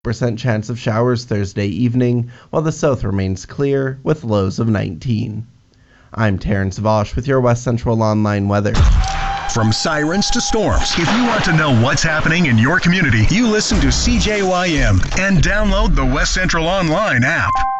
percent chance of showers Thursday evening, while the south remains clear with lows of 19. I'm Terrence Vosch with your West Central Online weather. From sirens to storms, if you want to know what's happening in your community, you listen to CJYM and download the West Central Online app.